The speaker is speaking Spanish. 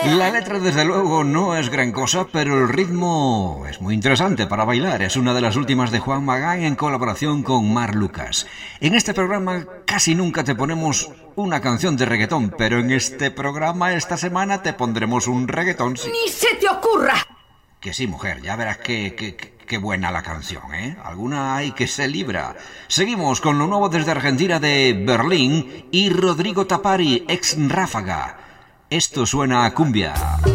La letra desde luego no es gran cosa, pero el ritmo es muy interesante para bailar. Es una de las últimas de Juan Magán en colaboración con Mar Lucas. En este programa casi nunca te ponemos una canción de reggaetón, pero en este programa esta semana te pondremos un reggaetón. Sí. ¡Ni se te ocurra! Que sí, mujer, ya verás qué buena la canción, ¿eh? Alguna hay que se libra. Seguimos con lo nuevo desde Argentina de Berlín y Rodrigo Tapari, ex Ráfaga. Esto suena a cumbia.